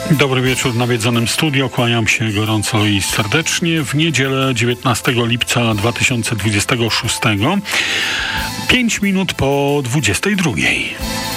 Dobry wieczór w nawiedzonym studio. Kłaniam się gorąco i serdecznie. W niedzielę 19 lipca 2026, 5 minut po 22.